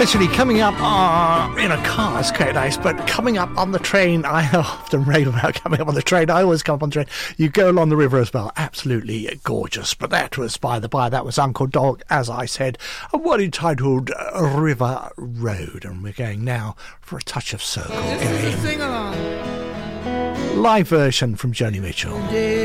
Literally coming up in a car is quite nice, but coming up on the train, I often rave about coming up on the train. I always come up on the train. You go along the river as well. Absolutely gorgeous. But that was, by the by, that was Uncle Dog, as I said, a one entitled River Road. And we're going now for a touch of Circle Game. This is a sing-along. Live version from Joni Mitchell.